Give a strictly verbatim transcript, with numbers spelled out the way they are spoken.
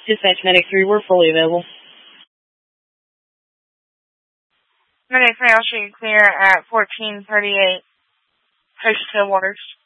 Dispatch Medic three, we're fully available. Medic three, I'll shoot you clear at fourteen thirty-eight. Post to Waters.